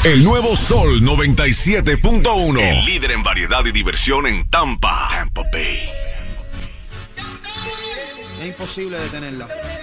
El nuevo Sol 97.1. El líder en variedad y diversión en Tampa Bay. Es imposible detenerla.